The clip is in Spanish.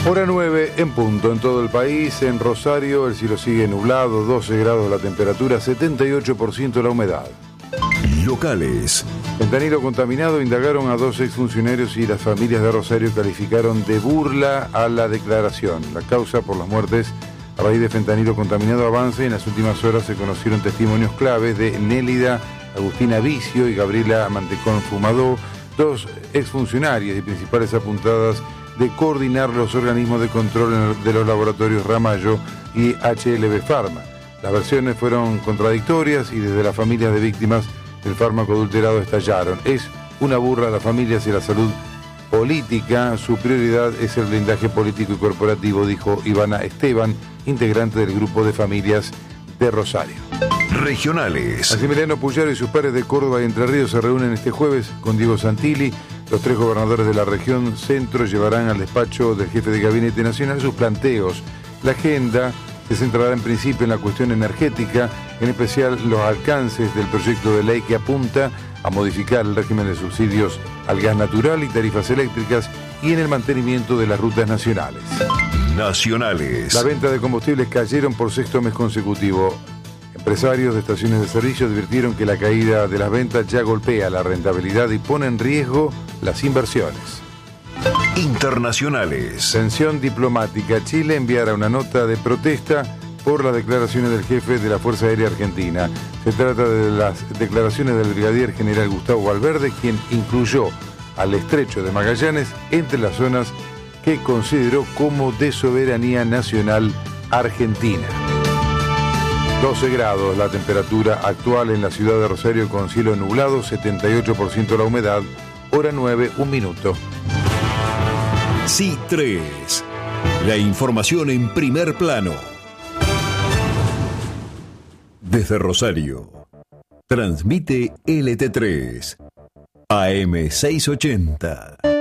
Hora 9 en punto en todo el país. En Rosario el cielo sigue nublado, 12 grados la temperatura, 78% la humedad. Locales. Fentanilo contaminado, indagaron a 2 exfuncionarios y las familias de Rosario calificaron de burla a la declaración. La causa por las muertes a raíz de fentanilo contaminado avanza y en las últimas horas se conocieron testimonios claves de Nélida Agustina Vicio y Gabriela Mantecón Fumadó, 2 exfuncionarias y principales apuntadas de coordinar los organismos de control de los laboratorios Ramallo y HLB Pharma. Las versiones fueron contradictorias y desde las familias de víctimas del fármaco adulterado estallaron. Es una burla a las familias y a la salud política. Su prioridad es el blindaje político y corporativo, dijo Ivana Esteban, integrante del grupo de familias de Rosario. Regionales. Maximiliano Puyaro y sus pares de Córdoba y Entre Ríos se reúnen este jueves con Diego Santilli. Los 3 gobernadores de la región centro llevarán al despacho del jefe de Gabinete Nacional sus planteos. La agenda se centrará en principio en la cuestión energética, en especial los alcances del proyecto de ley que apunta a modificar el régimen de subsidios al gas natural y tarifas eléctricas y en el mantenimiento de las rutas nacionales. Nacionales. La venta de combustibles cayeron por 6º mes consecutivo. Empresarios de estaciones de servicio advirtieron que la caída de las ventas ya golpea la rentabilidad y pone en riesgo las inversiones. Internacionales. Tensión diplomática. Chile enviará una nota de protesta por las declaraciones del jefe de la Fuerza Aérea Argentina. Se trata de las declaraciones del brigadier general Gustavo Valverde, quien incluyó al estrecho de Magallanes entre las zonas que consideró como de soberanía nacional argentina. 12 grados la temperatura actual en la ciudad de Rosario con cielo nublado, 78% la humedad, hora 9, 1 minuto. C3. La información en primer plano. Desde Rosario. Transmite LT3. AM 680.